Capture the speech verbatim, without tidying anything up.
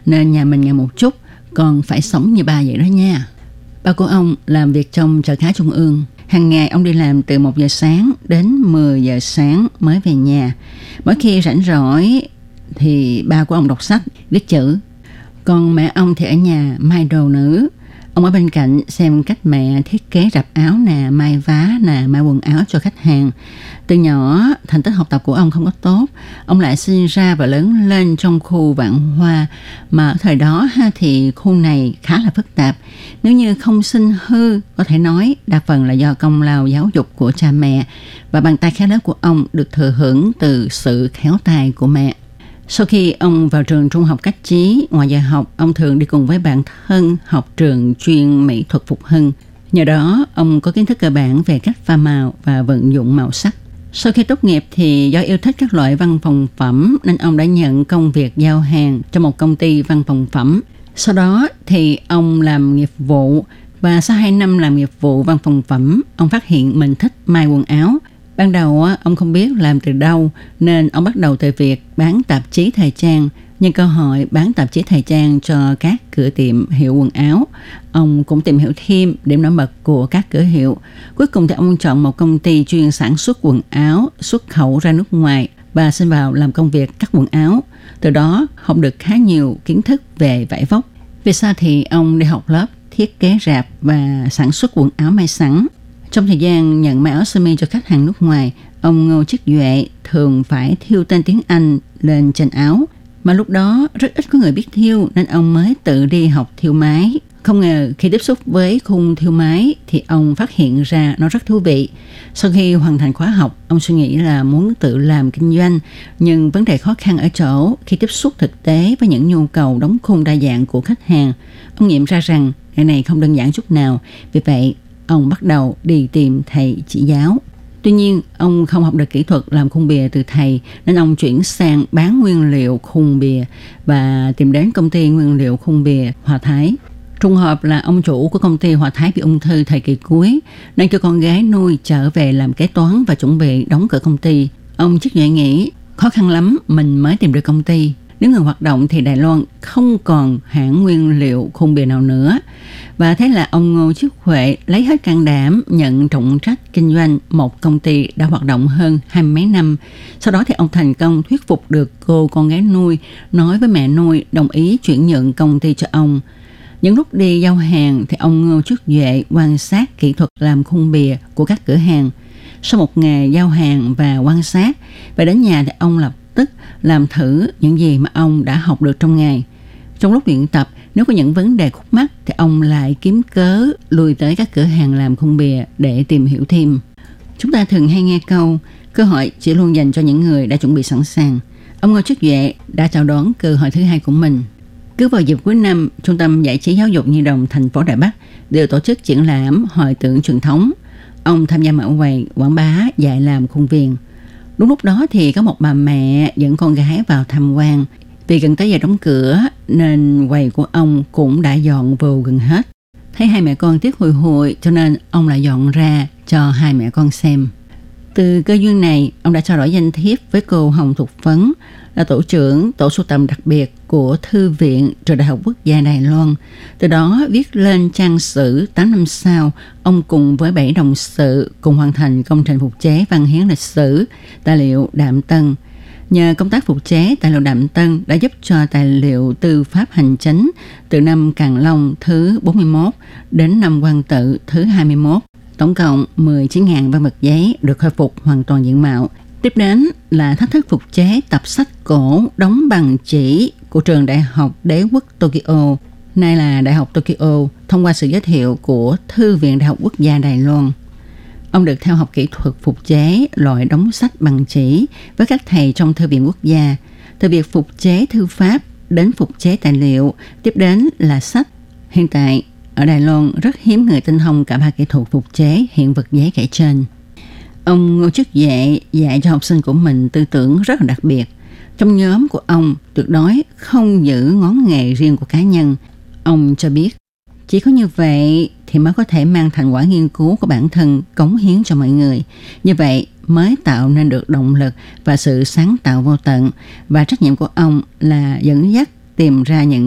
nên nhà mình nghèo một chút, còn phải sống như ba vậy đó nha. Ba của ông làm việc trong chợ cá Trung ương. Hàng ngày ông đi làm từ một giờ sáng đến mười giờ sáng mới về nhà. Mỗi khi rảnh rỗi thì ba của ông đọc sách, viết chữ. Còn mẹ ông thì ở nhà may đồ nữ. Ông ở bên cạnh xem cách mẹ thiết kế rạp áo nè, may vá nè, may quần áo cho khách hàng. Từ nhỏ, thành tích học tập của ông không có tốt. Ông lại sinh ra và lớn lên trong khu Vạn Hoa. Mà ở thời đó ha, thì khu này khá là phức tạp. Nếu như không sinh hư, có thể nói đa phần là do công lao giáo dục của cha mẹ. Và bàn tay khéo léo của ông được thừa hưởng từ sự khéo tay của mẹ. Sau khi ông vào trường trung học Cách Chí, ngoài giờ học, ông thường đi cùng với bạn thân học trường chuyên mỹ thuật Phục Hưng. Nhờ đó, ông có kiến thức cơ bản về cách pha màu và vận dụng màu sắc. Sau khi tốt nghiệp thì do yêu thích các loại văn phòng phẩm nên ông đã nhận công việc giao hàng cho một công ty văn phòng phẩm. Sau đó thì ông làm nghiệp vụ và sau hai năm làm nghiệp vụ văn phòng phẩm, ông phát hiện mình thích may quần áo. Ban đầu ông không biết làm từ đâu nên ông bắt đầu từ việc bán tạp chí thời trang. Nhân cơ hội bán tạp chí thời trang cho các cửa tiệm hiệu quần áo, ông cũng tìm hiểu thêm điểm nổi bật của các cửa hiệu. Cuối cùng thì ông chọn một công ty chuyên sản xuất quần áo, xuất khẩu ra nước ngoài và xin vào làm công việc cắt quần áo. Từ đó học được khá nhiều kiến thức về vải vóc. Về sau thì ông đi học lớp thiết kế rạp và sản xuất quần áo may sẵn. Trong thời gian nhận may áo sơ mi cho khách hàng nước ngoài, ông Ngô Chức Duệ thường phải thêu tên tiếng Anh lên trên áo. Mà lúc đó rất ít có người biết thêu nên ông mới tự đi học thêu máy. Không ngờ khi tiếp xúc với khung thêu máy thì ông phát hiện ra nó rất thú vị. Sau khi hoàn thành khóa học, ông suy nghĩ là muốn tự làm kinh doanh. Nhưng vấn đề khó khăn ở chỗ khi tiếp xúc thực tế với những nhu cầu đóng khung đa dạng của khách hàng. Ông nghiệm ra rằng cái này không đơn giản chút nào. Vì vậy, ông bắt đầu đi tìm thầy chỉ giáo. Tuy nhiên, ông không học được kỹ thuật làm khung bìa từ thầy nên ông chuyển sang bán nguyên liệu khung bìa và tìm đến công ty nguyên liệu khung bìa Hòa Thái. Trùng hợp là ông chủ của công ty Hòa Thái bị ung thư thời kỳ cuối nên cho con gái nuôi trở về làm kế toán và chuẩn bị đóng cửa công ty. Ông Chức Duệ nghĩ khó khăn lắm mình mới tìm được công ty. Nếu ngừng hoạt động thì Đài Loan không còn hãng nguyên liệu khung bìa nào nữa. Và thế là ông Ngô Chức Huệ lấy hết can đảm nhận trọng trách kinh doanh một công ty đã hoạt động hơn hai mươi mấy năm. Sau đó thì ông thành công thuyết phục được cô con gái nuôi nói với mẹ nuôi đồng ý chuyển nhượng công ty cho ông. Những lúc đi giao hàng thì ông Ngô Chức Duệ quan sát kỹ thuật làm khung bìa của các cửa hàng. Sau một ngày giao hàng và quan sát, về đến nhà thì ông lập tức làm thử những gì mà ông đã học được trong ngày. Trong lúc luyện tập, nếu có những vấn đề khúc mắc thì ông lại kiếm cớ lui tới các cửa hàng làm khung bìa để tìm hiểu thêm. Chúng ta thường hay nghe câu cơ hội chỉ luôn dành cho những người đã chuẩn bị sẵn sàng. Ông Ngô Chức Duệ đã chào đón cơ hội thứ hai của mình. Cứ vào dịp cuối năm, Trung tâm Giải trí Giáo dục Nhi đồng thành phố Đài Bắc đều tổ chức triển lãm hội tượng truyền thống. Ông tham gia mở quầy quảng bá dạy làm khung viền. Đúng lúc đó thì có một bà mẹ dẫn con gái vào tham quan. Vì gần tới giờ đóng cửa nên quầy của ông cũng đã dọn vô gần hết. Thấy hai mẹ con tiếc hùi hùi cho nên ông lại dọn ra cho hai mẹ con xem. Từ cơ duyên này, ông đã trao đổi danh thiếp với cô Hồng Thục Phấn là tổ trưởng tổ sưu tầm đặc biệt của Thư viện Trường Đại học Quốc gia Đài Loan. Từ đó viết lên trang sử tám năm sau, ông cùng với bảy đồng sự cùng hoàn thành công trình phục chế văn hiến lịch sử, tài liệu Đạm Tân. Nhờ công tác phục chế tài liệu Đạm Tân đã giúp cho tài liệu tư pháp hành chánh từ năm Càn Long thứ bốn mươi mốt đến năm Quang Tự thứ hai mươi mốt. Tổng cộng mười chín nghìn văn vật giấy được khôi phục hoàn toàn diện mạo. Tiếp đến là thách thức phục chế tập sách cổ đóng bằng chỉ của trường Đại học Đế quốc Tokyo, nay là Đại học Tokyo, thông qua sự giới thiệu của Thư viện Đại học Quốc gia Đài Loan. Ông được theo học kỹ thuật phục chế loại đóng sách bằng chỉ với các thầy trong Thư viện Quốc gia, từ việc phục chế thư pháp đến phục chế tài liệu, tiếp đến là sách. Hiện tại, ở Đài Loan rất hiếm người tinh thông cả ba kỹ thuật phục chế hiện vật giấy kể trên. Ông Ngô Chức Duệ dạy cho học sinh của mình tư tưởng rất là đặc biệt. Trong nhóm của ông tuyệt đối không giữ ngón nghề riêng của cá nhân. Ông cho biết, chỉ có như vậy thì mới có thể mang thành quả nghiên cứu của bản thân cống hiến cho mọi người. Như vậy mới tạo nên được động lực và sự sáng tạo vô tận. Và trách nhiệm của ông là dẫn dắt tìm ra những